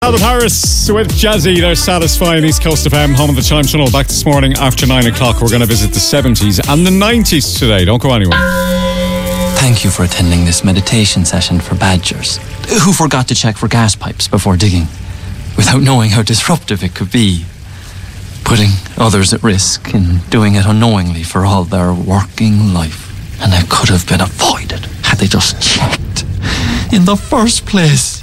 Calvin Harris with Jazzy. They're satisfying East Coast FM, home of the Time Tunnel. Back this morning after 9 o'clock. We're going to visit the 70s and the 90s today. Don't go anywhere. Thank you for attending this meditation session for badgers who forgot to check for gas pipes before digging, without knowing how disruptive it could be, putting others at risk and doing it unknowingly for all their working life. And it could have been avoided had they just checked in the first place.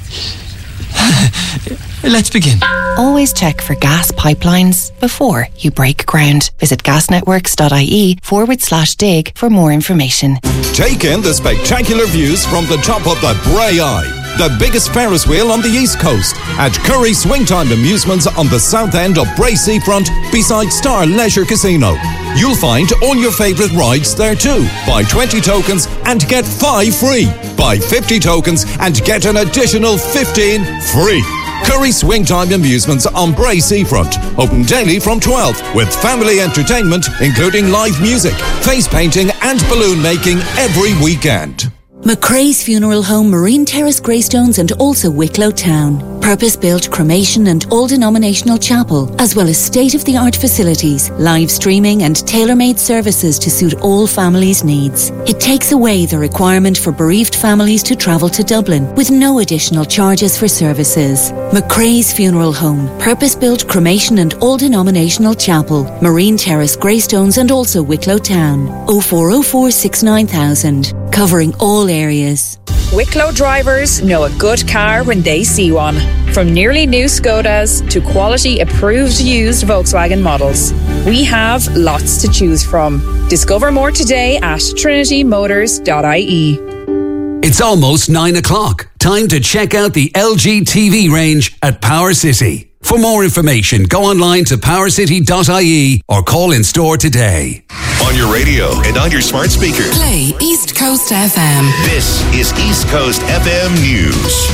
Let's begin. Always check for gas pipelines before you break ground. Visit gasnetworks.ie/dig for more information. Take in the spectacular views from the top of the Bray Eye, the biggest Ferris wheel on the East Coast, at Curry Swingtime Amusements on the south end of Bray Seafront beside Star Leisure Casino. You'll find all your favourite rides there too. Buy 20 tokens and get 5 free. Buy 50 tokens and get an additional 15 free. Curry Swingtime Amusements on Bray Seafront. Open daily from 12 with family entertainment including live music, face painting and balloon making every weekend. McRae's Funeral Home, Marine Terrace, Greystones and also Wicklow Town. Purpose-built cremation and all-denominational chapel, as well as state-of-the-art facilities, live streaming and tailor-made services to suit all families' needs. It takes away the requirement for bereaved families to travel to Dublin with no additional charges for services. McRae's Funeral Home, purpose-built cremation and all-denominational chapel, Marine Terrace, Greystones and also Wicklow Town. 0404 69000. Covering all areas. Wicklow drivers know a good car when they see one. From nearly new Skodas to quality approved used Volkswagen models, we have lots to choose from. Discover more today at trinitymotors.ie. It's almost 9 o'clock. Time to check out the LG TV range at Power City. For more information, go online to powercity.ie or call in store today. On your radio and on your smart speaker. Play East Coast FM. This is East Coast FM News.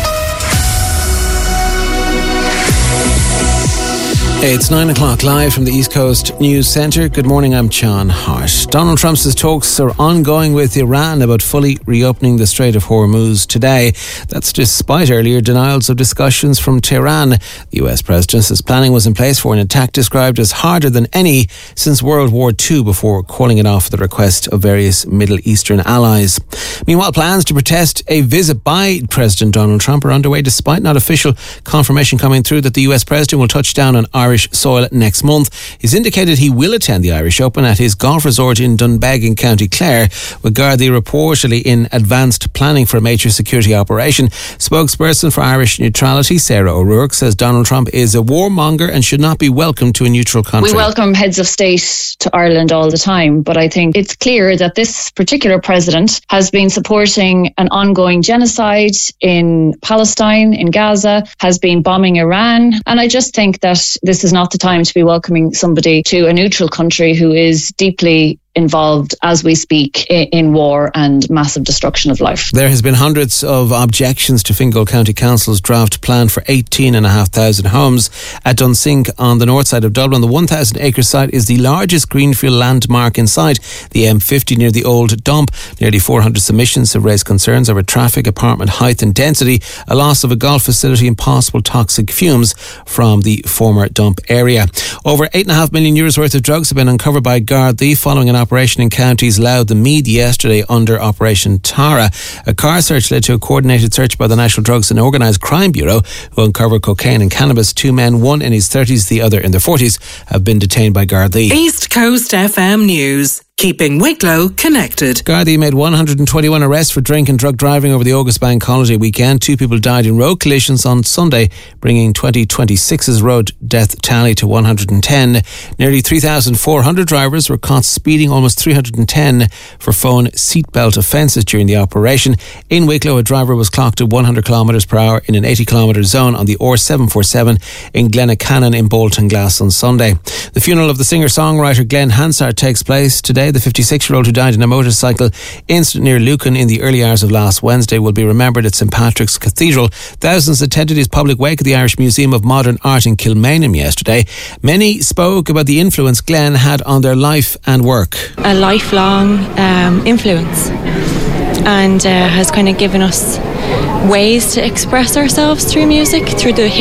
It's 9 o'clock live from the East Coast News Centre. Good morning, I'm John Hart. Donald Trump's talks are ongoing with Iran about fully reopening the Strait of Hormuz today. That's despite earlier denials of discussions from Tehran. The US President says planning was in place for an attack described as harder than any since World War II, before calling it off at the request of various Middle Eastern allies. Meanwhile, plans to protest a visit by President Donald Trump are underway, despite not official confirmation coming through that the US President will touch down on Irish soil next month. He's indicated he will attend the Irish Open at his golf resort in Dunbeg in County Clare, with Gardaí reportedly in advanced planning for a major security operation. Spokesperson for Irish Neutrality, Sarah O'Rourke, says Donald Trump is a warmonger and should not be welcomed to a neutral country. We welcome heads of state to Ireland all the time, but I think it's clear that this particular president has been supporting an ongoing genocide in Palestine, in Gaza, has been bombing Iran, and I just think that this is not the time to be welcoming somebody to a neutral country who is deeply involved as we speak in war and massive destruction of life. There has been hundreds of objections to Fingal County Council's draft plan for 18,500 homes at Dunsink on the north side of Dublin. The 1,000-acre site is the largest greenfield landmark in sight, the M50 near the old dump. Nearly 400 submissions have raised concerns over traffic, apartment height and density, a loss of a golf facility and possible toxic fumes from the former dump area. Over €8.5 million worth of drugs have been uncovered by Gardaí following an operation in counties Louth and Meath yesterday under Operation Tara. A car search led to a coordinated search by the National Drugs and Organised Crime Bureau, who uncovered cocaine and cannabis. 2 men, one in his 30s, the other in their 40s, have been detained by Gardaí. East Coast FM News. Keeping Wicklow connected. Gardaí made 121 arrests for drink and drug driving over the August Bank holiday weekend. 2 people died in road collisions on Sunday, bringing 2026's road death tally to 110. Nearly 3,400 drivers were caught speeding, almost 310 for phone seatbelt offences during the operation. In Wicklow, a driver was clocked at 100 km per hour in an 80 km zone on the R747 in Glennacannon in Bolton Glass on Sunday. The funeral of the singer-songwriter Glenn Hansard takes place today. The 56-year-old who died in a motorcycle incident near Lucan in the early hours of last Wednesday will be remembered at St Patrick's Cathedral. Thousands attended his public wake at the Irish Museum of Modern Art in Kilmainham yesterday. Many spoke about the influence Glenn had on their life and work. A lifelong influence, and has kind of given us ways to express ourselves through music, through the